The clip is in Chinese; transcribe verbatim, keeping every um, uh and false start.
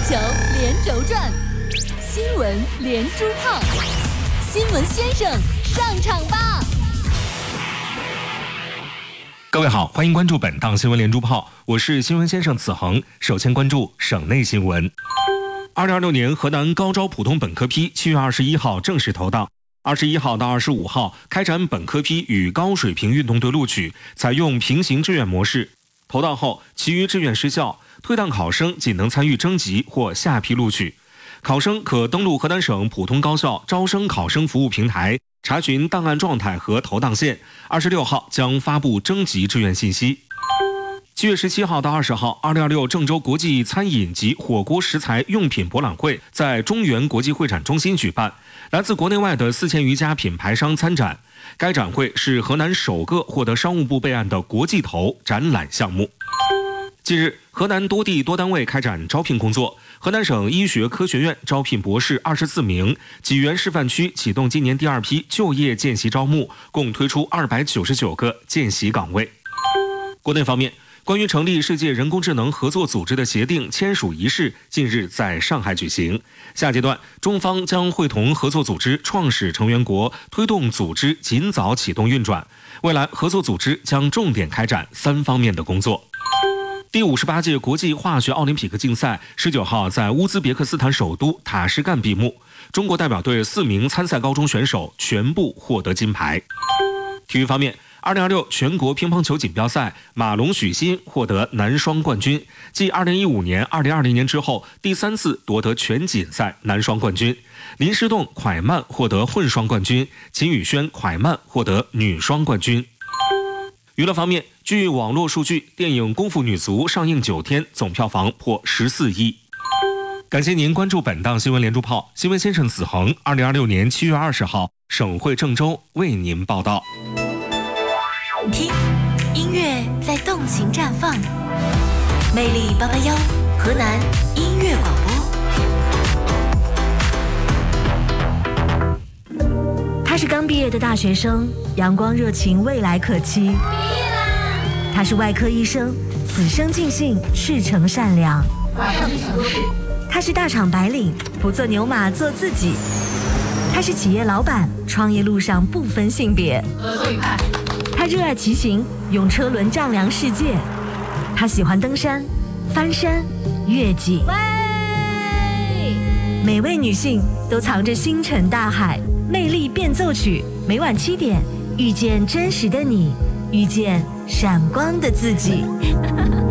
球连轴转，新闻连珠炮，新闻先生上场吧！ 各位好，欢迎关注本档新闻连珠炮，我是新闻先生子恒。首先关注省内新闻。二零二六年河南高招普通本科批七月二十一号正式投档，二十一号到二十五号开展本科批与高水平运动队录取，采用平行志愿模式。投档后，其余志愿失效，退档考生仅能参与征集或下批录取。考生可登录河南省普通高校招生考生服务平台，查询档案状态和投档线。二十六号将发布征集志愿信息。七月十七号到二十号，二零二六郑州国际餐饮及火锅食材用品博览会在中原国际会展中心举办，来自国内外的四千余家品牌商参展。该展会是河南首个获得商务部备案的国际投展览项目。近日，河南多地多单位开展招聘工作。河南省医学科学院招聘博士二十四名，济源示范区启动今年第二批就业见习招募，共推出二百九十九个见习岗位。国内方面，关于成立世界人工智能合作组织的协定签署仪式近日在上海举行。下阶段，中方将会同合作组织创始成员国推动组织尽早启动运转。未来，合作组织将重点开展三方面的工作。第五十八届国际化学奥林匹克竞赛十九号在乌兹别克斯坦首都塔什干闭幕，中国代表队四名参赛高中选手全部获得金牌。体育方面，二零二六全国乒乓球锦标赛，马龙许昕获得男双冠军，继二零一五年、二零二零年之后第三次夺得全锦赛男双冠军。林诗栋蒯曼获得混双冠军，秦宇轩蒯曼获得女双冠军。娱乐方面，据网络数据，电影《功夫女足》上映九天，总票房破十四亿。感谢您关注本档新闻连珠炮，新闻先生子恒，二零二六年七月二十号，省会郑州为您报道。 听，音乐在动情绽放，魅力八八幺，河南音乐广播。 他是刚毕业的大学生，阳光热情，未来可期。 毕业啦！ 他是外科医生，此生尽兴，赤诚善良。 晚上去抢救室。 他是大厂白领，不做牛马，做自己。他是企业老板，创业路上不分性别。 合作愉快。 他热爱骑行，用车轮丈量世界。他喜欢登山、翻山、越岭。 喂！ 每位女性都藏着星辰大海。魅力变奏曲，每晚七点，遇见真实的你，遇见闪光的自己。